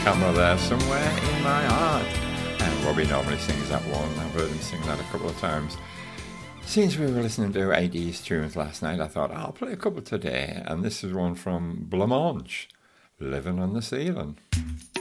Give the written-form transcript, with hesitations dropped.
camera there somewhere in my heart. And Robbie normally sings that one. I've heard him sing that a couple of times. Since we were listening to 80s tunes last night, I thought I'll play a couple today. And this is one from Blancmange, Living on the Ceiling.